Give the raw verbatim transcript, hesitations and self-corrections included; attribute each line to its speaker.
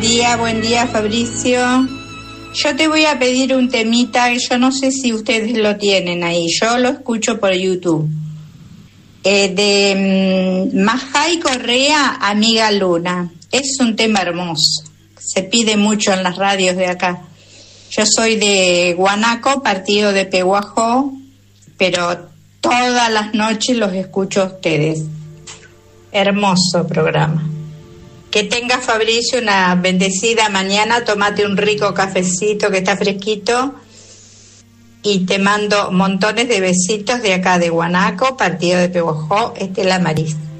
Speaker 1: Día, buen día, Fabricio. Yo te voy a pedir un temita, yo no sé si ustedes lo tienen ahí, yo lo escucho por YouTube. Eh, de um, Majay Correa, Amiga Luna. Es un tema hermoso, se pide mucho en las radios de acá. Yo soy de Guanaco, partido de Pehuajó, pero todas las noches los escucho a ustedes. Hermoso programa. Que tengas, Fabricio, una bendecida mañana. Tómate un rico cafecito que está fresquito. Y te mando montones de besitos de acá de Guanaco, partido de Pehuajó, Estela Maris.